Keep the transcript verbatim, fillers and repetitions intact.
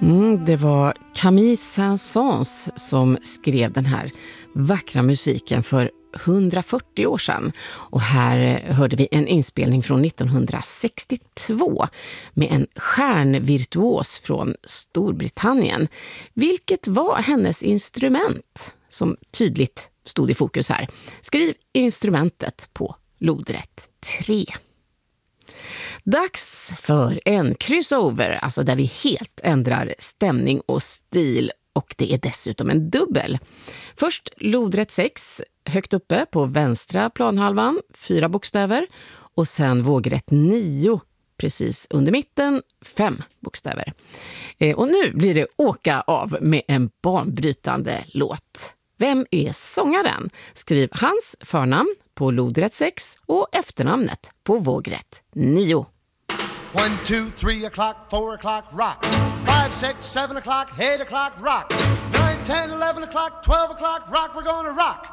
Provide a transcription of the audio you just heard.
Mm, det var Camille Saint-Saëns som skrev den här vackra musiken för hundrafyrtio år sedan. Och här hörde vi en inspelning från nittonhundrasextiotvå med en stjärnvirtuos från Storbritannien. Vilket var hennes instrument som tydligt stod i fokus här? Skriv instrumentet på lodrätt tre. Dags för en crossover, alltså där vi helt ändrar stämning och stil, och det är dessutom en dubbel. Först lodrätt sex, högt uppe på vänstra planhalvan, fyra bokstäver, och sen vågrätt nio, precis under mitten, fem bokstäver. Eh, och nu blir det åka av med en banbrytande låt. Vem är sångaren? Skriv hans förnamn på lodrätt sex och efternamnet på vågrätt nio. One, two, three o'clock, four o'clock, rock. Five, six, seven o'clock, eight o'clock, rock. Nine, ten, eleven o'clock, twelve o'clock, rock. We're gonna rock